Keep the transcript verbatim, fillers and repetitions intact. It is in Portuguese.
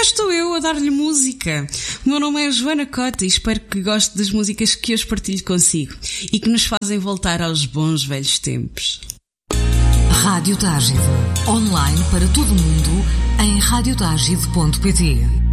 estou eu a dar-lhe música. O meu nome é Joana Cota e espero que goste das músicas que hoje partilho consigo e que nos fazem voltar aos bons velhos tempos. Rádio Tágide, online para todo o mundo em rádio tágide ponto pt.